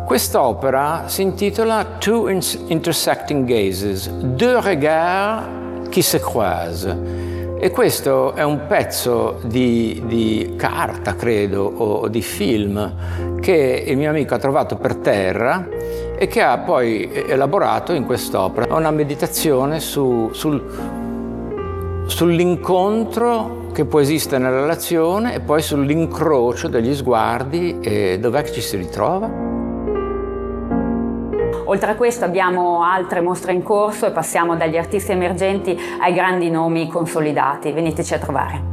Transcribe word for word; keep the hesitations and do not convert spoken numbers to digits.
Quest'opera si intitola Two Intersecting Gazes, Deux regards qui se croisent. E questo è un pezzo di, di carta, credo, o di film che il mio amico ha trovato per terra e che ha poi elaborato in quest'opera. È una meditazione su, sul, sull'incontro che può esistere nella relazione e poi sull'incrocio degli sguardi e dov'è che ci si ritrova. Oltre a questo abbiamo altre mostre in corso e passiamo dagli artisti emergenti ai grandi nomi consolidati. Veniteci a trovare.